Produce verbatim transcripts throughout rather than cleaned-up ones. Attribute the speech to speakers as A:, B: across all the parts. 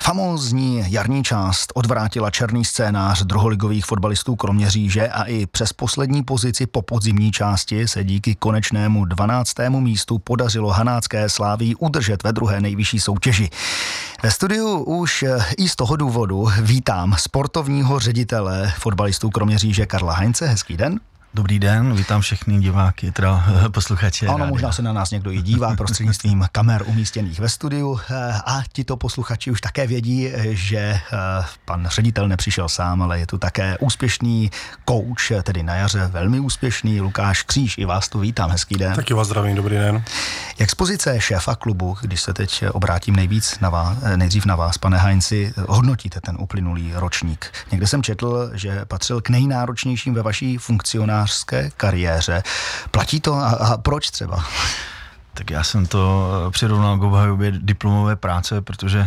A: Famózní jarní část odvrátila černý scénář druholigových fotbalistů Kroměříže a i přes poslední pozici po podzimní části se díky konečnému dvanáctému místu podařilo hanácké Slávii udržet ve druhé nejvyšší soutěži. Ve studiu už i z toho důvodu vítám sportovního ředitele fotbalistů Kroměříže Karla Heinze. Hezký den.
B: Dobrý den, vítám všechny diváky, teda posluchače.
A: Ano, možná se na nás někdo i dívá prostřednictvím kamer umístěných ve studiu a tito posluchači už také vědí, že pan ředitel nepřišel sám, ale je tu také úspěšný kouč, tedy na jaře velmi úspěšný Lukáš Kříž. I vás tu vítám, hezký den.
C: Taky vás zdravím, dobrý den.
A: Jak z pozice šéfa klubu, když se teď obrátím nejvíc na vás, nejdřív na vás, pane Heinzi, hodnotíte ten uplynulý ročník? Někde jsem četl, že patřil k nejnáročnějším ve vaší funkcionářské kariéře. Platí to a, a proč třeba?
B: Tak já jsem to přirovnal k obhajobě diplomové práce, protože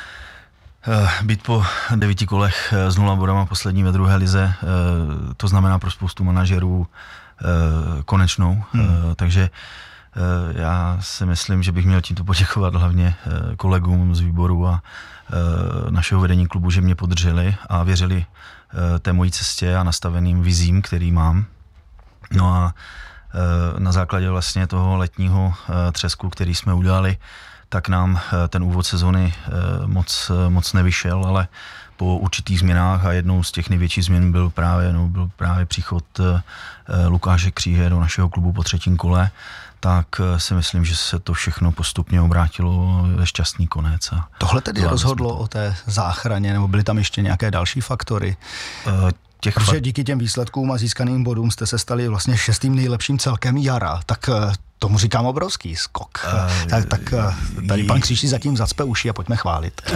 B: být po devíti kolech s nula bodama poslední ve druhé lize, to znamená pro spoustu manažerů konečnou. Hmm. Takže já si myslím, že bych měl tímto poděkovat hlavně kolegům z výboru a našeho vedení klubu, že mě podrželi a věřili té mojí cestě a nastaveným vizím, který mám. No a na základě vlastně toho letního třesku, který jsme udělali, tak nám ten úvod sezony moc, moc nevyšel, ale po určitých změnách a jednou z těch největších změn byl právě, no, byl právě příchod Lukáše Kříže do našeho klubu po třetím kole, tak si myslím, že se to všechno postupně obrátilo ve šťastný konec. A
A: tohle tedy rozhodlo o té záchraně, nebo byly tam ještě nějaké další faktory? Uh, Těch Protože fakt... díky těm výsledkům a získaným bodům jste se stali vlastně šestým nejlepším celkem jara, tak tomu říkám obrovský skok. Uh, tak, tak tady pan Kříž zatím zacpe uši a pojďme chválit.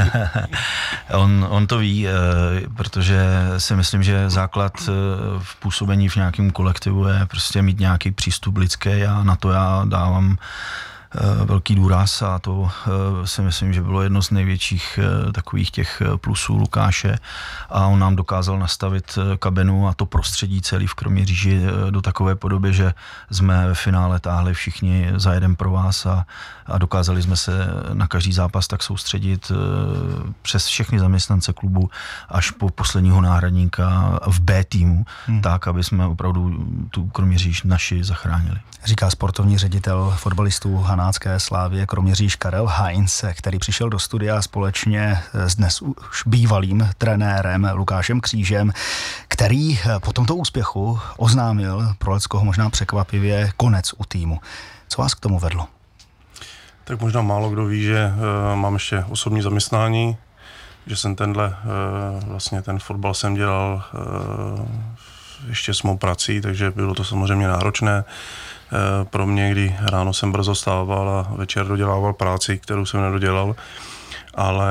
B: on, on to ví, protože si myslím, že základ v působení v nějakém kolektivu je prostě mít nějaký přístup lidský a na to já dávám velký důraz a to si myslím, že bylo jedno z největších takových těch plusů Lukáše a on nám dokázal nastavit kabinu a to prostředí celý v Kroměříži do takové podoby, že jsme ve finále táhli všichni za jeden pro vás a, a dokázali jsme se na každý zápas tak soustředit přes všechny zaměstnance klubu až po posledního náhradníka v B týmu, hmm. tak, aby jsme opravdu tu Kroměříž naši zachránili.
A: Říká sportovní ředitel fotbalistů hanácké Slávie Kroměříž Karel Heinz, který přišel do studia společně s dnes už bývalým trenérem Lukášem Křížem, který po tomto úspěchu oznámil pro Leckoho možná překvapivě konec u týmu. Co vás k tomu vedlo?
C: Tak možná málo kdo ví, že uh, mám ještě osobní zaměstnání, že jsem tenhle, uh, vlastně ten fotbal jsem dělal uh, ještě s mou prací, takže bylo to samozřejmě náročné pro mě, kdy ráno jsem brzo stával a večer dodělával práci, kterou jsem nedodělal, ale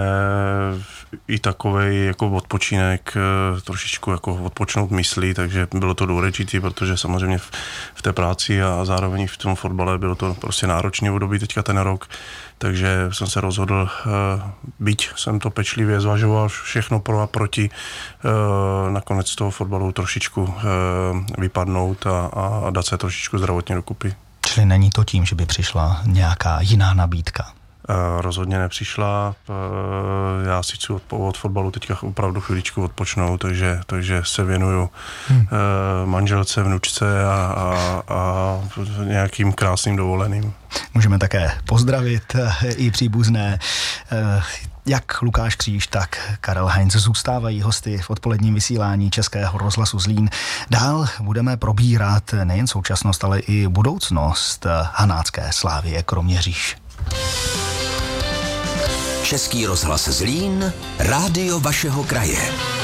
C: i takovej jako odpočinek, trošičku jako odpočnout myslí, takže bylo to důležité, protože samozřejmě v, v té práci a zároveň v tom fotbale bylo to prostě náročné období teďka ten rok, takže jsem se rozhodl, byť jsem to pečlivě zvažoval, všechno pro a proti, nakonec z toho fotbalu trošičku vypadnout a, a dát se trošičku zdravotně dokupy.
A: Čili není to tím, že by přišla nějaká jiná nabídka?
C: Rozhodně nepřišla. Já si chci od, od fotbalu teďka opravdu chviličku odpočnout, takže, takže se věnuju hmm. manželce, vnučce a, a, a nějakým krásným dovoleným.
A: Můžeme také pozdravit i příbuzné. Jak Lukáš Kříž, tak Karel Heinz zůstávají hosty v odpoledním vysílání Českého rozhlasu Zlín. Dál budeme probírat nejen současnost, ale i budoucnost hanácké Slávie Kroměříž.
D: Český rozhlas Zlín, rádio vašeho kraje.